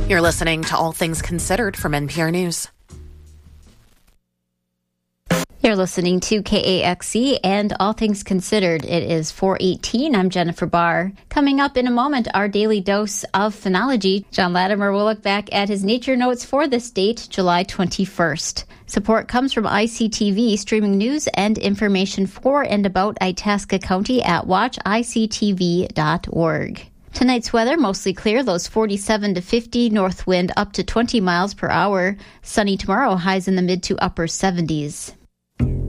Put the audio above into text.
You're listening to All Things Considered from NPR News. You're listening to KAXE and All Things Considered. It is 4:18. I'm Jennifer Barr. Coming up in a moment, our daily dose of phenology. John Latimer will look back at his nature notes for this date, July 21st. Support comes from ICTV, streaming news and information for and about Itasca County at watchictv.org. Tonight's weather, mostly clear, lows 47 to 50, north wind up to 20 miles per hour. Sunny tomorrow, highs in the mid to upper 70s.